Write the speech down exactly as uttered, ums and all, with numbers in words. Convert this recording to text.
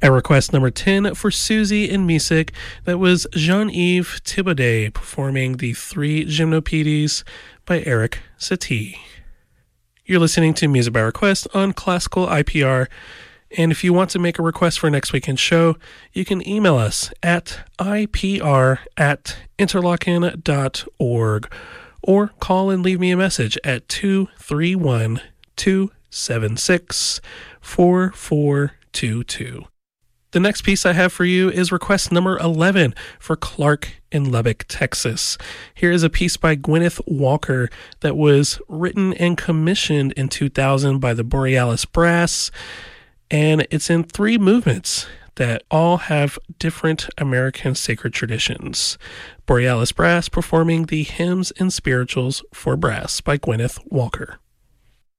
At request number ten for Susie in music, that was Jean-Yves Thibaudet performing the Three Gymnopédies by Eric Satie. You're listening to Music by Request on Classical I P R, and if you want to make a request for next weekend's show, you can email us at ipr at interlochen dot org or call and leave me a message at two three one, two seven six, four four two two. The next piece I have for you is request number eleven for Clark in Lubbock, Texas. Here is a piece by Gwyneth Walker that was written and commissioned in two thousand by the Borealis Brass, and it's in three movements that all have different American sacred traditions. Borealis Brass performing the Hymns and Spirituals for Brass by Gwyneth Walker.